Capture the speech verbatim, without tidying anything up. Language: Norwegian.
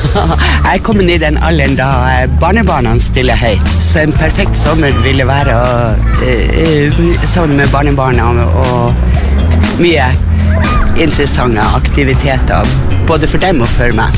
Jeg er kommet i den alderen da barnebarna stiller høyt. Så en perfekt sommer ville være uh, sånn med barnebarna og mye interessante aktiviteter, både for dem og for meg.